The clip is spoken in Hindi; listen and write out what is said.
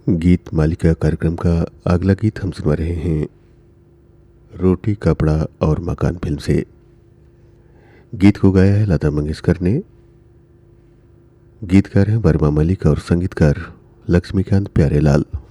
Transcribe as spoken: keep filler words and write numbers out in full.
गीत मालिका कार्यक्रम का अगला गीत हम सुनवा रहे हैं रोटी कपड़ा और मकान फिल्म से। गीत को गाया है लता मंगेशकर ने। गीतकार हैं वर्मा मलिक और संगीतकार लक्ष्मीकांत प्यारेलाल।